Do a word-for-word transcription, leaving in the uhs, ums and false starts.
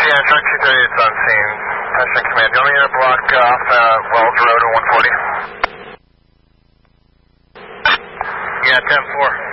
Yeah, truck two thirty is on scene. Touchdown command. Do you want me to block off uh, Wells Road and one forty? Yeah, ten four.